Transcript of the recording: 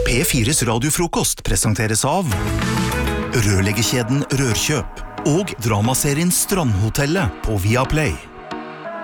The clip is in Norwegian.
P4s radiofrokost presenteres av rørleggerkjeden Rørkjøp og dramaserien Strandhotellet på Viaplay.